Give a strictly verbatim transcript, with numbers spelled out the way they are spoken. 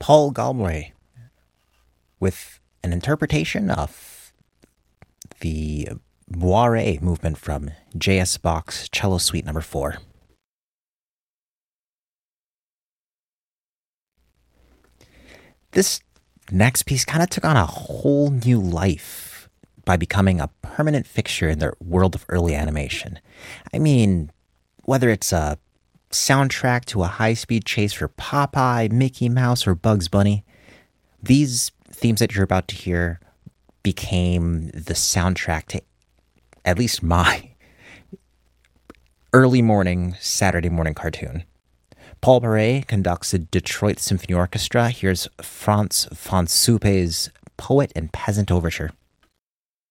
Paul Galbraith with an interpretation of the Boire movement from J S. Bach's Cello Suite Number four. This next piece kind of took on a whole new life by becoming a permanent fixture in the world of early animation. I mean, whether it's a soundtrack to a high-speed chase for Popeye, Mickey Mouse, or Bugs Bunny, these themes that you're about to hear became the soundtrack to at least my early morning Saturday morning cartoon. Paul Bourret conducts the Detroit Symphony Orchestra. Here's Franz von Suppe's Poet and Peasant Overture.